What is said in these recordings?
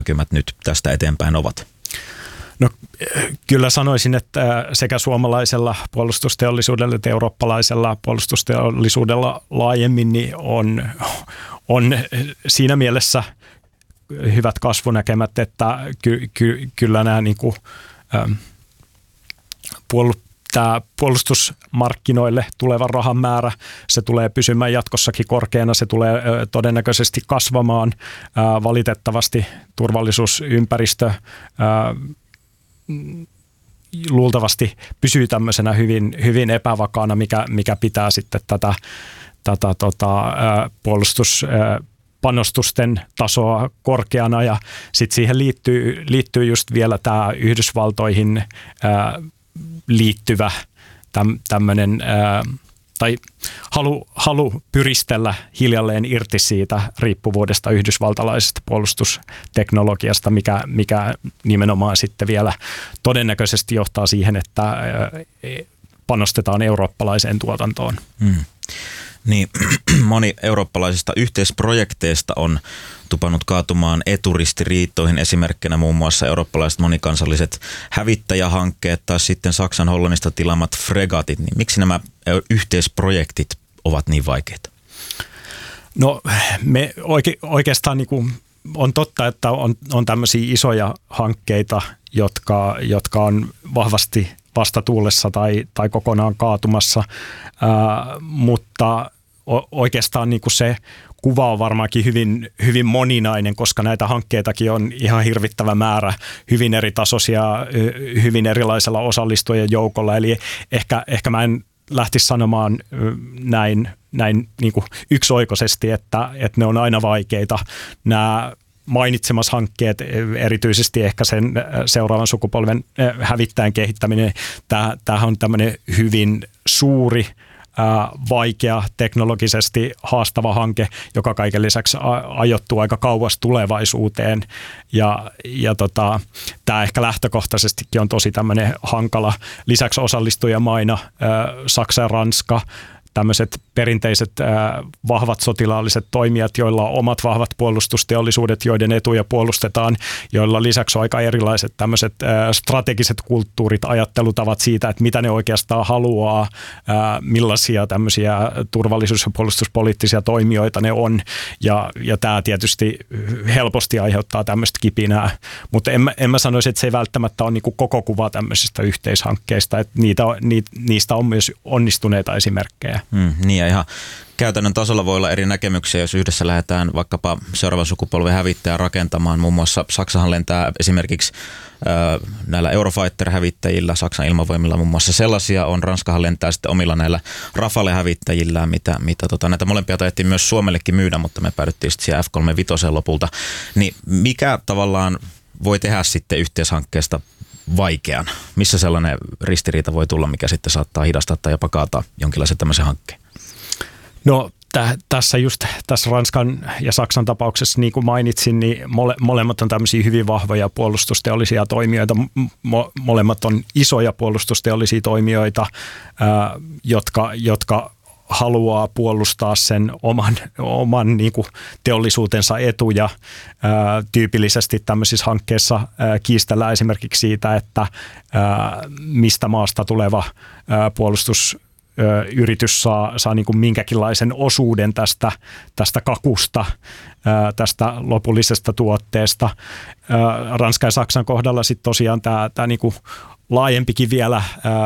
näkymät nyt tästä eteenpäin ovat? No kyllä sanoisin, että sekä suomalaisella puolustusteollisuudella että eurooppalaisella puolustusteollisuudella laajemmin niin on siinä mielessä hyvät kasvunäkemät, että kyllä nämä niin kuin, tämä puolustusmarkkinoille tuleva rahan määrä, se tulee pysymään jatkossakin korkeana, se tulee todennäköisesti kasvamaan. Valitettavasti turvallisuusympäristö luultavasti pysyy tämmöisenä hyvin epävakaana, mikä pitää sitten tätä puolustuspanostusten tasoa korkeana, ja sitten siihen liittyy just vielä tämä Yhdysvaltoihin liittyvä tämmöinen tai halu pyristellä hiljalleen irti siitä riippuvuudesta yhdysvaltalaisesta puolustusteknologiasta, mikä nimenomaan sitten vielä todennäköisesti johtaa siihen, että panostetaan eurooppalaiseen tuotantoon. Niin, moni eurooppalaisista yhteisprojekteista on tupannut kaatumaan eturistiriitoihin, esimerkkinä muun muassa eurooppalaiset monikansalliset hävittäjähankkeet tai sitten Saksan Hollannista tilaamat fregatit. Niin miksi nämä yhteisprojektit ovat niin vaikeita? No oikeastaan niin kuin on totta, että on tämmöisiä isoja hankkeita, jotka on vahvasti vastatuulessa tai kokonaan kaatumassa, mutta oikeastaan niin kuin se kuva on varmaankin hyvin moninainen, koska näitä hankkeitakin on ihan hirvittävä määrä, hyvin eri tasoisia, hyvin erilaisella osallistujien joukolla. Eli ehkä mä en lähtisi sanomaan näin niin kuin yksioikoisesti, että ne on aina vaikeita. Nämä mainitsemas hankkeet, erityisesti ehkä sen seuraavan sukupolven hävittäjän kehittäminen, tämähän on tämmöinen hyvin suuri, vaikea, teknologisesti haastava hanke, joka kaiken lisäksi ajoittuu aika kauas tulevaisuuteen. Ja tämä ehkä lähtökohtaisestikin on tosi tämmöinen hankala. Lisäksi osallistujamaina Saksa ja Ranska, tämmöiset perinteiset vahvat sotilaalliset toimijat, joilla on omat vahvat puolustusteollisuudet, joiden etuja puolustetaan, joilla lisäksi on aika erilaiset tämmöiset strategiset kulttuurit, ajattelutavat siitä, että mitä ne oikeastaan haluaa, millaisia tämmöisiä turvallisuus- ja puolustuspoliittisia toimijoita ne on, ja tämä tietysti helposti aiheuttaa tämmöistä kipinää, mutta en mä sanoisi, että se ei välttämättä ole niinku koko kuva tämmöisistä yhteishankkeista, että niistä on myös onnistuneita esimerkkejä. Niin ja ihan käytännön tasolla voi olla eri näkemyksiä, jos yhdessä lähdetään vaikkapa seuraavan sukupolven hävittäjää rakentamaan. Muun muassa Saksahan lentää esimerkiksi näillä Eurofighter-hävittäjillä, Saksan ilmavoimilla muun muassa sellaisia on. Ranskahan lentää sitten omilla näillä Rafale-hävittäjillään, mitä näitä molempia taidettiin myös Suomellekin myydä, mutta me päädyttiin sitten siihen F-35 lopulta. Niin mikä tavallaan voi tehdä sitten yhteishankkeesta vaikean? Missä sellainen ristiriita voi tulla, mikä sitten saattaa hidastaa tai jopa kaataa jonkinlaisen tämmöisen hankkeen? No tässä Ranskan ja Saksan tapauksessa, niin kuin mainitsin, niin molemmat on tämmöisiä hyvin vahvoja puolustusteollisia toimijoita. Molemmat on isoja puolustusteollisia toimijoita, jotka haluaa puolustaa sen oman niin kuin teollisuutensa etuja. Tyypillisesti tämmöisissä hankkeissa kiistellään esimerkiksi siitä, että mistä maasta tuleva puolustusyritys saa niin kuin minkäkinlaisen osuuden tästä kakusta, tästä lopullisesta tuotteesta. Ranskan ja Saksan kohdalla sitten tosiaan tämä niin kuin laajempikin vielä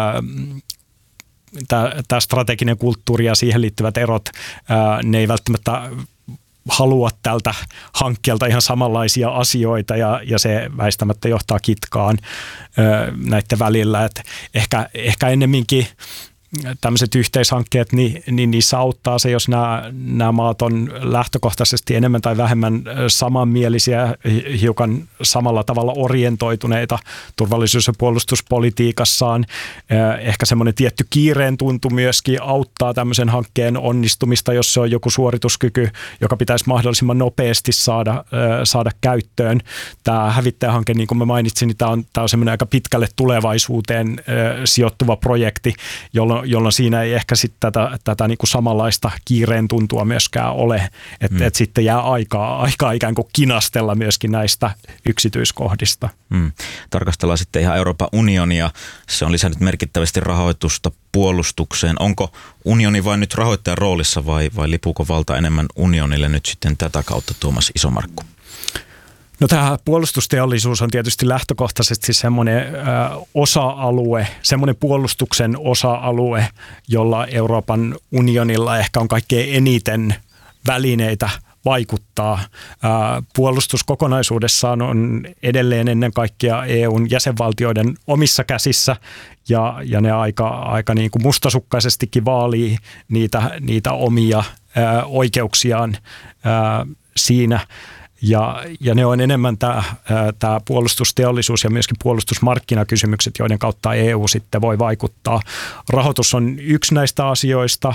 tämä strateginen kulttuuri ja siihen liittyvät erot, ne ei välttämättä halua tältä hankkeelta ihan samanlaisia asioita ja se väistämättä johtaa kitkaan näiden välillä. Et ehkä ennemminkin tämmöiset yhteishankkeet, niin niissä auttaa se, jos nämä maat on lähtökohtaisesti enemmän tai vähemmän samanmielisiä, hiukan samalla tavalla orientoituneita turvallisuus- ja puolustuspolitiikassaan. Ehkä semmoinen tietty kiireen tuntu myöskin auttaa tämmöisen hankkeen onnistumista, jos se on joku suorituskyky, joka pitäisi mahdollisimman nopeasti saada käyttöön. Tämä hävittäjähanke, niin kuin mä mainitsin, niin tämä on semmoinen aika pitkälle tulevaisuuteen sijoittuva projekti, jolloin jolloin siinä ei ehkä sitten tätä niin kuin samanlaista kiireen tuntua myöskään ole, että et sitten jää aikaa ikään kuin kinastella myöskin näistä yksityiskohdista. Tarkastellaan sitten ihan Euroopan unionia. Se on lisännyt merkittävästi rahoitusta puolustukseen. Onko unioni vain nyt rahoittajan roolissa vai lipuuko valta enemmän unionille nyt sitten tätä kautta, Tuomas Isomarkku? No tämä puolustusteollisuus on tietysti lähtökohtaisesti semmoinen osa-alue, semmoinen puolustuksen osa-alue, jolla Euroopan unionilla ehkä on kaikkein eniten välineitä vaikuttaa. Puolustus kokonaisuudessaan on edelleen ennen kaikkea EUn jäsenvaltioiden omissa käsissä ja ne aika niin kuin mustasukkaisestikin vaalii niitä omia oikeuksiaan siinä. Ja ne on enemmän tämä puolustusteollisuus ja myöskin puolustusmarkkinakysymykset, joiden kautta EU sitten voi vaikuttaa. Rahoitus on yksi näistä asioista,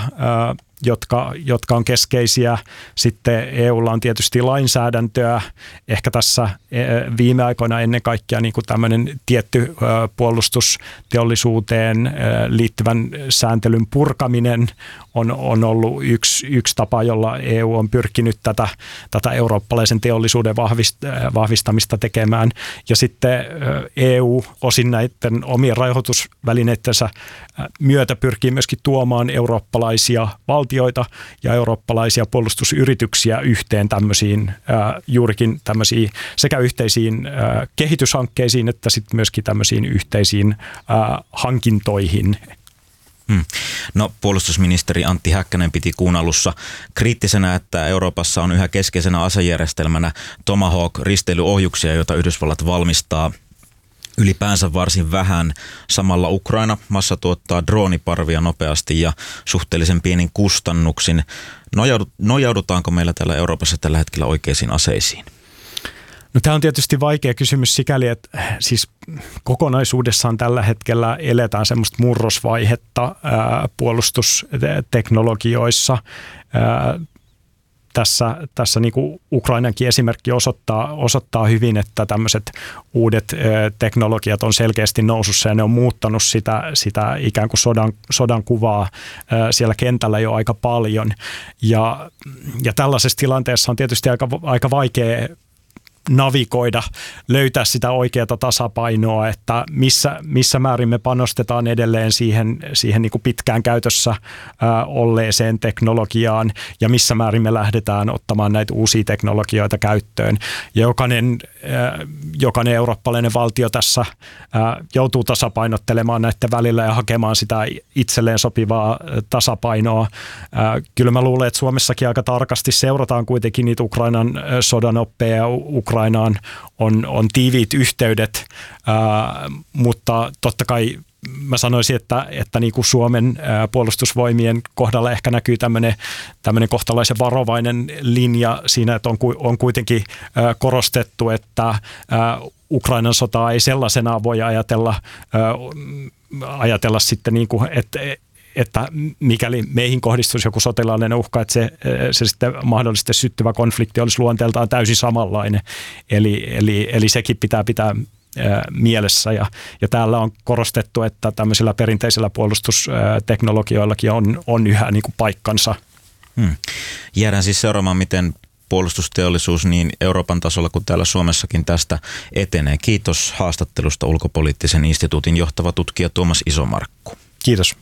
jotka on keskeisiä. Sitten EUlla on tietysti lainsäädäntöä. Ehkä tässä viime aikoina ennen kaikkea niin kuin tämmöinen tietty puolustusteollisuuteen liittyvän sääntelyn purkaminen on ollut yksi tapa, jolla EU on pyrkinyt tätä eurooppalaisen teollisuuden vahvistamista tekemään. Ja sitten EU osin näiden omien rahoitusvälineittensä myötä pyrkii myöskin tuomaan eurooppalaisia valtioita ja eurooppalaisia puolustusyrityksiä yhteen tämmöisiin juurikin tämmöisiin sekä yhteisiin kehityshankkeisiin että sitten myöskin tämmöisiin yhteisiin hankintoihin. No, puolustusministeri Antti Häkkänen piti kuun alussa kriittisenä, että Euroopassa on yhä keskeisenä asejärjestelmänä Tomahawk-risteilyohjuksia, joita Yhdysvallat valmistaa ylipäänsä varsin vähän. Samalla Ukraina massatuottaa drooniparvia nopeasti ja suhteellisen pienin kustannuksin. Nojaudutaanko meillä täällä Euroopassa tällä hetkellä oikeisiin aseisiin? No, tämä on tietysti vaikea kysymys sikäli, että siis kokonaisuudessaan tällä hetkellä eletään semmoista murrosvaihetta puolustusteknologioissa. Tässä niin kuin Ukrainankin esimerkki osoittaa hyvin, että tämmöiset uudet teknologiat on selkeästi nousussa ja ne on muuttanut sitä ikään kuin sodan kuvaa siellä kentällä jo aika paljon. Ja tällaisessa tilanteessa on tietysti aika vaikea navigoida, löytää sitä oikeaa tasapainoa, että missä määrin me panostetaan edelleen siihen niin kuin pitkään käytössä olleeseen teknologiaan ja missä määrin me lähdetään ottamaan näitä uusia teknologioita käyttöön. Ja jokainen eurooppalainen valtio tässä joutuu tasapainottelemaan näiden välillä ja hakemaan sitä itselleen sopivaa tasapainoa. Kyllä mä luulen, että Suomessakin aika tarkasti seurataan kuitenkin niitä Ukrainan sodan oppeja ja Ukrainaan on tiiviit yhteydet, mutta totta kai mä sanoisin, että niin kuin Suomen puolustusvoimien kohdalla ehkä näkyy tämmöinen kohtalaisen varovainen linja siinä, että on kuitenkin korostettu, että Ukrainan sotaa ei sellaisenaan voi ajatella sitten niin kuin, että mikäli meihin kohdistuisi joku sotilaallinen uhka, että se sitten mahdollisesti syttyvä konflikti olisi luonteeltaan täysin samanlainen. Eli sekin pitää mielessä. Ja täällä on korostettu, että tämmöisillä perinteisillä puolustusteknologioillakin on yhä niin kuin paikkansa. Jäädään siis seuraamaan, miten puolustusteollisuus niin Euroopan tasolla kuin täällä Suomessakin tästä etenee. Kiitos haastattelusta Ulkopoliittisen instituutin johtava tutkija Tuomas Isomarkku. Kiitos.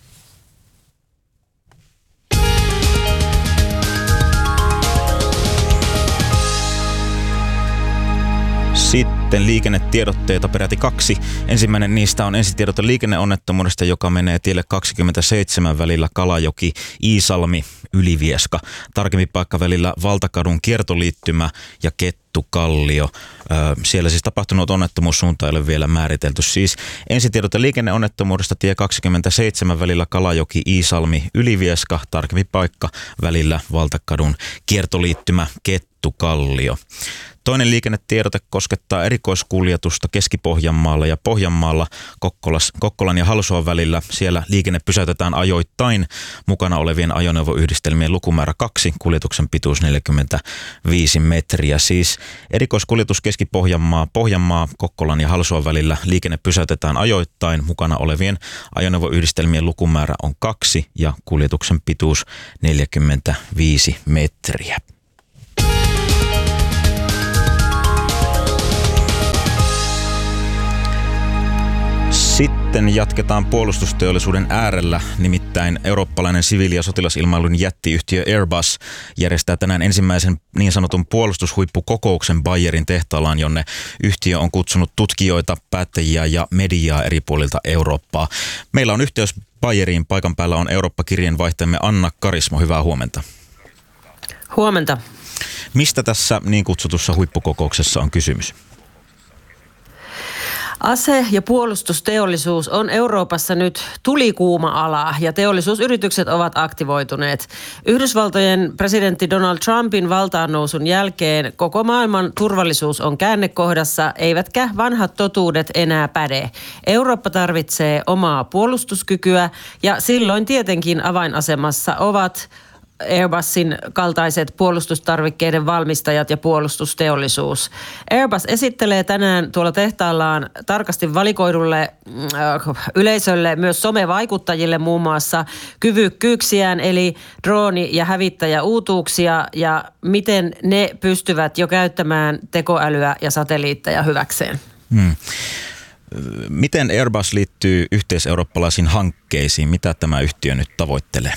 Sitten liikennetiedotteita peräti 2. Ensimmäinen niistä on ensitiedote liikenneonnettomuudesta, joka menee tielle 27 välillä Kalajoki-Iisalmi Ylivieska. Tarkemmin paikka välillä Valtakadun kiertoliittymä ja Kettukallio. Siellä siis tapahtunut onnettomuussuunta ei ole vielä määritelty. Siis ensitiedote liikenneonnettomuudesta tie 27 välillä Kalajoki-Iisalmi Ylivieska. Tarkemmin paikka välillä Valtakadun kiertoliittymä Kettukallio. Minttu Kallio. Toinen liikennetiedote koskettaa erikoiskuljetusta Keski-Pohjanmaalla ja Pohjanmaalla Kokkolan ja Halsuan välillä. Siellä liikenne pysäytetään ajoittain. Mukana olevien ajoneuvoyhdistelmien lukumäärä 2, kuljetuksen pituus 45 metriä. Siis erikoiskuljetus Pohjanmaa, Kokkolan ja Halsuan välillä liikenne pysäytetään ajoittain. Mukana olevien ajoneuvoyhdistelmien lukumäärä on 2 ja kuljetuksen pituus 45 metriä. Sitten jatketaan puolustusteollisuuden äärellä, nimittäin eurooppalainen siviili- ja sotilasilmailun jättiyhtiö Airbus järjestää tänään ensimmäisen niin sanotun puolustushuippukokouksen Bayerin tehtaallaan, jonne yhtiö on kutsunut tutkijoita, päättäjiä ja mediaa eri puolilta Eurooppaa. Meillä on yhteys Bayeriin, paikan päällä on Eurooppa-kirjeenvaihtajamme Anna Karismo, hyvää huomenta. Huomenta. Mistä tässä niin kutsutussa huippukokouksessa on kysymys? Ase- ja puolustusteollisuus on Euroopassa nyt tulikuuma ala ja teollisuusyritykset ovat aktivoituneet. Yhdysvaltojen presidentti Donald Trumpin valtaannousun jälkeen koko maailman turvallisuus on käännekohdassa, eivätkä vanhat totuudet enää päde. Eurooppa tarvitsee omaa puolustuskykyä ja silloin tietenkin avainasemassa ovat Airbusin kaltaiset puolustustarvikkeiden valmistajat ja puolustusteollisuus. Airbus esittelee tänään tuolla tehtaallaan tarkasti valikoidulle yleisölle, myös somevaikuttajille muun muassa kyvykkyyksiään, eli drooni- ja hävittäjäuutuuksia ja miten ne pystyvät jo käyttämään tekoälyä ja satelliitteja hyväkseen. Miten Airbus liittyy yhteiseurooppalaisiin hankkeisiin? Mitä tämä yhtiö nyt tavoittelee?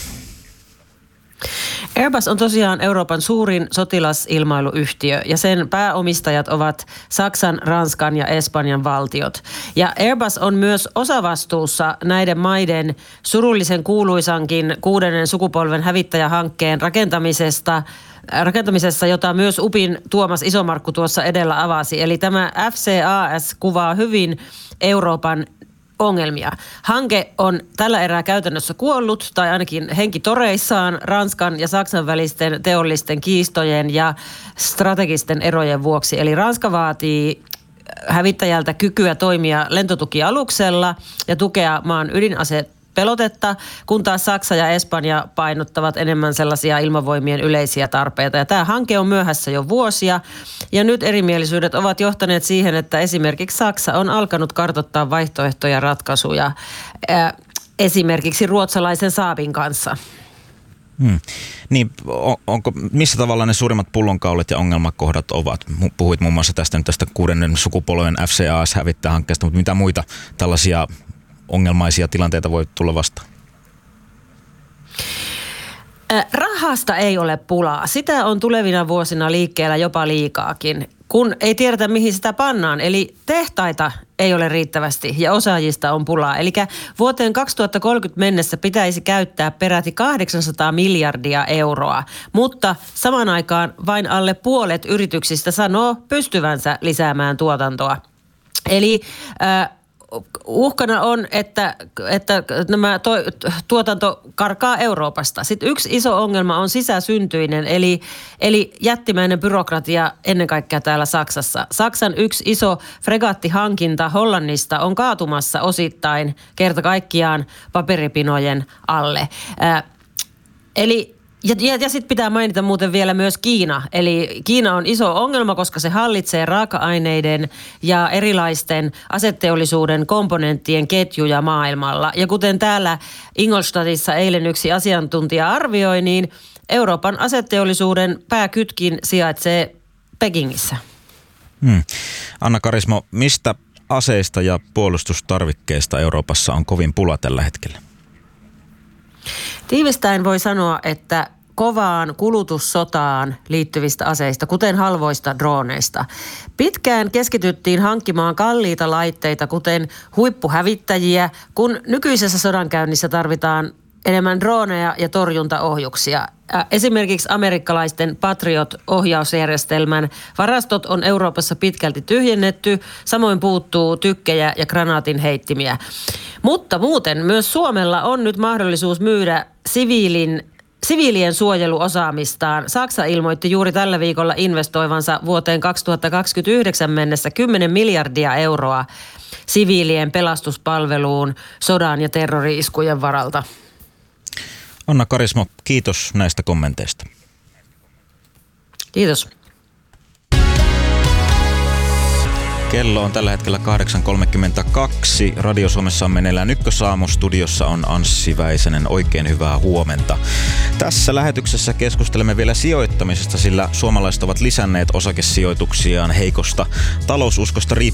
Airbus on tosiaan Euroopan suurin sotilasilmailuyhtiö ja sen pääomistajat ovat Saksan, Ranskan ja Espanjan valtiot. Ja Airbus on myös osavastuussa näiden maiden surullisen kuuluisankin 6. sukupolven hävittäjähankkeen rakentamisessa, jota myös UPin Tuomas Isomarkku tuossa edellä avasi. Eli tämä FCAS kuvaa hyvin Euroopan ongelmia. Hanke on tällä erää käytännössä kuollut tai ainakin henkitoreissaan Ranskan ja Saksan välisten teollisten kiistojen ja strategisten erojen vuoksi. Eli Ranska vaatii hävittäjältä kykyä toimia lentotukialuksella ja tukea maan ydinasepelotetta, kun taas Saksa ja Espanja painottavat enemmän sellaisia ilmavoimien yleisiä tarpeita. Ja tämä hanke on myöhässä jo vuosia ja nyt erimielisyydet ovat johtaneet siihen, että esimerkiksi Saksa on alkanut kartoittaa vaihtoehtoja ratkaisuja esimerkiksi ruotsalaisen Saabin kanssa. Niin, missä tavalla ne suurimmat pullonkaulat ja ongelmakohdat ovat? Puhuit muun muassa tästä 6. sukupolven FCAS-hävittäjähankkeesta, mutta mitä muita tällaisia ongelmaisia tilanteita voi tulla vastaan? Rahasta ei ole pulaa. Sitä on tulevina vuosina liikkeellä jopa liikaakin, kun ei tiedetä mihin sitä pannaan. Eli tehtaita ei ole riittävästi ja osaajista on pulaa. Eli vuoteen 2030 mennessä pitäisi käyttää peräti 800 miljardia euroa, mutta samaan aikaan vain alle puolet yrityksistä sanoo pystyvänsä lisäämään tuotantoa. Eli uhkana on, että tuotanto karkaa Euroopasta. Sitten yksi iso ongelma on sisäsyntyinen, eli jättimäinen byrokratia ennen kaikkea täällä Saksassa. Saksan yksi iso fregattihankinta Hollannista on kaatumassa osittain kerta kaikkiaan paperipinojen alle. Ja sitten pitää mainita muuten vielä myös Kiina. Eli Kiina on iso ongelma, koska se hallitsee raaka-aineiden ja erilaisten aseteollisuuden komponenttien ketjuja maailmalla. Ja kuten täällä Ingolstadtissa eilen yksi asiantuntija arvioi, niin Euroopan aseteollisuuden pääkytkin sijaitsee Pekingissä. Anna Karismo, mistä aseista ja puolustustarvikkeista Euroopassa on kovin pula tällä hetkellä? Tiivistäen voi sanoa, että kovaan kulutussotaan liittyvistä aseista, kuten halvoista drooneista. Pitkään keskityttiin hankkimaan kalliita laitteita, kuten huippuhävittäjiä, kun nykyisessä sodankäynnissä tarvitaan enemmän droneja ja torjuntaohjuksia. Esimerkiksi amerikkalaisten Patriot-ohjausjärjestelmän varastot on Euroopassa pitkälti tyhjennetty, samoin puuttuu tykkejä ja granaatin heittimiä. Mutta muuten myös Suomella on nyt mahdollisuus myydä siviilien suojeluosaamistaan. Saksa ilmoitti juuri tällä viikolla investoivansa vuoteen 2029 mennessä 10 miljardia euroa siviilien pelastuspalveluun sodan ja terrori-iskujen varalta. Anna Karismo, kiitos näistä kommenteista. Kiitos. Kello on tällä hetkellä 8.32. Radio Suomessa on meneillään Ykkösaamu. Studiossa on Anssi Väisänen. Oikein hyvää huomenta. Tässä lähetyksessä keskustelemme vielä sijoittamisesta, sillä suomalaiset ovat lisänneet osakesijoituksiaan heikosta taloususkosta riippuen